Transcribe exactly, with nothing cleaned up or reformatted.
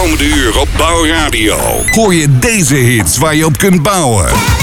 komende uur op Bouw Radio hoor je deze hits waar je op kunt bouwen.